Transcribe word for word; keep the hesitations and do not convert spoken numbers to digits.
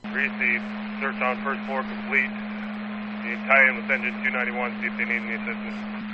Received. Search on first floor complete. You can tie in with engine two ninety-one, see if they need any assistance.